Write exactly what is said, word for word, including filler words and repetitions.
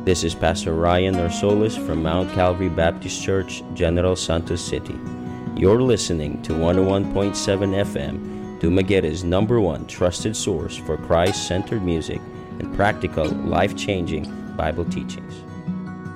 This is Pastor Ryan Narsolis from Mount Calvary Baptist Church, General Santos City. You're listening to one oh one point seven F M, Dumagueta's number one trusted source for Christ-centered music and practical, life-changing Bible teachings.